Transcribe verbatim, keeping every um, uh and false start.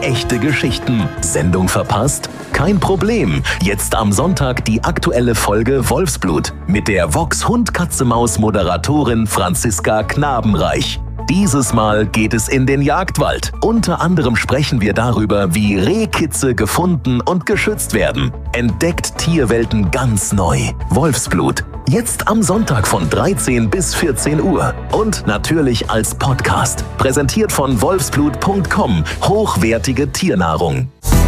echte Geschichten. Sendung verpasst? Kein Problem. Jetzt am Sonntag die aktuelle Folge Wolfsblut mit der Vox Hund-Katze-Maus-Moderatorin Franziska Knabenreich. Dieses Mal geht es in den Jagdwald. Unter anderem sprechen wir darüber, wie Rehkitze gefunden und geschützt werden. Entdeckt Tierwelten ganz neu. Wolfsblut. Jetzt am Sonntag von dreizehn bis vierzehn Uhr. Und natürlich als Podcast. Präsentiert von wolfsblut punkt com. Hochwertige Tiernahrung.